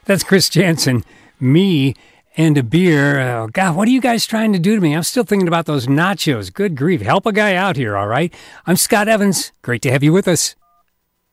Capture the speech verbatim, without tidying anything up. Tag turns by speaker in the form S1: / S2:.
S1: That's Chris Jansen, me, and a beer. Oh, God, what are you guys trying to do to me? I'm still thinking about those nachos. Good grief. Help a guy out here, all right? I'm Scott Evans. Great to have you with us.